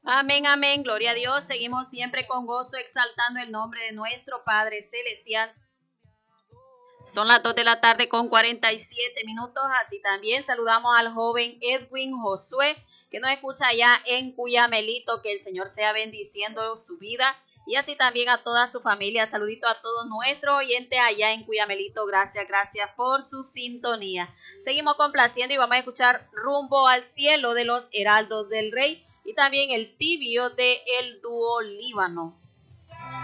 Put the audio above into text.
Amén, amén, gloria a Dios. Seguimos siempre con gozo exaltando el nombre de nuestro Padre Celestial. Son las 2 de la tarde con 47 minutos. Así también saludamos al joven Edwin Josué, que nos escucha allá en Cuyamelito. Que el Señor sea bendiciendo su vida. Y así también a toda su familia. Saludito a todos nuestros oyentes allá en Cuyamelito. Gracias, gracias por su sintonía. Seguimos complaciendo y vamos a escuchar Rumbo al Cielo de los Heraldos del Rey. Y también el Tibio de El Dúo Líbano.